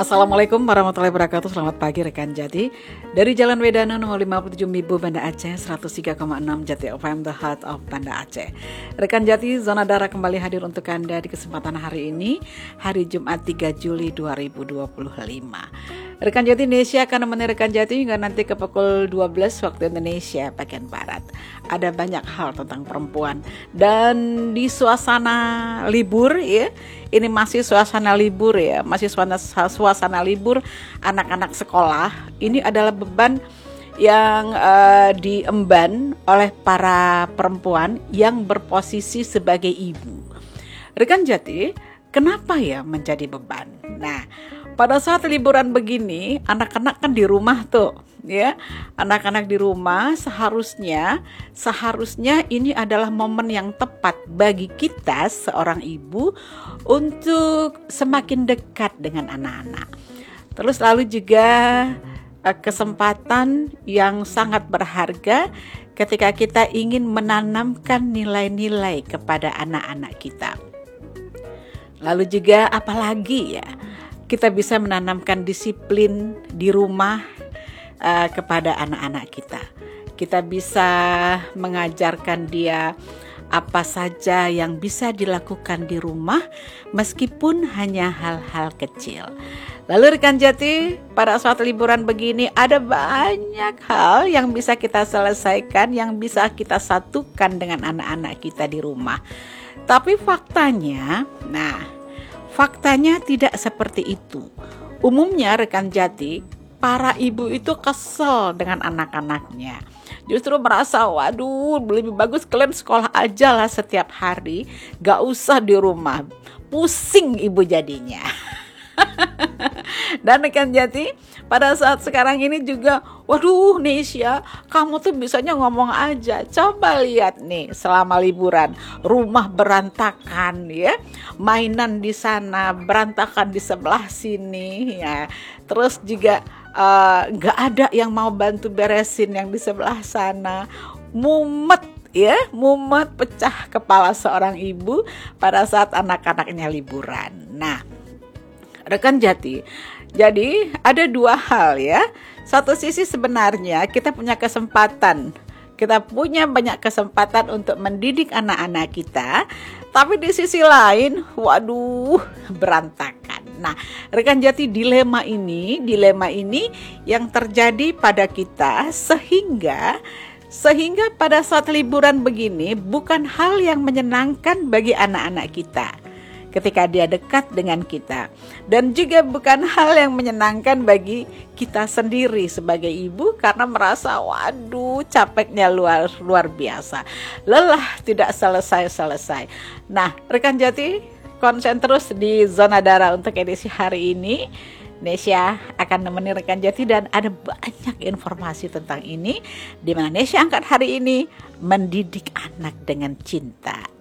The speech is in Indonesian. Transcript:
Assalamualaikum warahmatullahi wabarakatuh. Selamat pagi rekan Jati. Dari Jalan Wedana nomor 57 Mibo Banda Aceh, 103,6 Jati FM, The Heart of Banda Aceh. Rekan Jati, Zona Darah kembali hadir untuk Anda di kesempatan hari ini, hari Jumat 3 Juli 2025. Rekan Jati, Indonesia akan menemani rekan Jati hingga nanti ke pukul 12 waktu Indonesia bagian Barat. Ada banyak hal tentang perempuan dan di suasana libur ya. Ini masih suasana libur ya, masih suasana libur anak-anak sekolah. Ini adalah beban yang diemban oleh para perempuan yang berposisi sebagai ibu. Rekan Jati, kenapa ya menjadi beban? Nah, pada saat liburan begini, anak-anak kan di rumah tuh, ya. Anak-anak di rumah seharusnya ini adalah momen yang tepat bagi kita seorang ibu untuk semakin dekat dengan anak-anak. Terus lalu juga kesempatan yang sangat berharga ketika kita ingin menanamkan nilai-nilai kepada anak-anak kita. Lalu juga apalagi ya, kita bisa menanamkan disiplin di rumah kepada anak-anak kita. Kita bisa mengajarkan dia apa saja yang bisa dilakukan di rumah meskipun hanya hal-hal kecil. Lalu rekan Jati, pada saat liburan begini ada banyak hal yang bisa kita selesaikan, yang bisa kita satukan dengan anak-anak kita di rumah. Tapi faktanya tidak seperti itu. Umumnya rekan Jati, para ibu itu kesel dengan anak-anaknya. Justru merasa, waduh lebih bagus kalian sekolah aja lah setiap hari, gak usah di rumah. Pusing ibu jadinya. Dan rekan Jati, pada saat sekarang ini juga, waduh Nesya, kamu tuh bisanya ngomong aja. Coba lihat nih, selama liburan, rumah berantakan ya, mainan di sana berantakan di sebelah sini ya. Terus juga nggak ada yang mau bantu beresin yang di sebelah sana. Mumet pecah kepala seorang ibu pada saat anak-anaknya liburan. Nah, rekan Jati, jadi ada dua hal ya. Satu sisi sebenarnya kita punya banyak kesempatan untuk mendidik anak-anak kita, tapi di sisi lain, waduh, berantakan. Nah, rekan Jati, dilema ini yang terjadi pada kita sehingga pada saat liburan begini bukan hal yang menyenangkan bagi anak-anak kita ketika dia dekat dengan kita, dan juga bukan hal yang menyenangkan bagi kita sendiri sebagai ibu karena merasa waduh capeknya luar biasa, lelah tidak selesai. Nah, rekan Jati, konsen terus di Zona Darah untuk edisi hari ini. Nesya akan nemenin rekan Jati dan ada banyak informasi tentang ini, di mana Nesya angkat hari ini mendidik anak dengan cinta.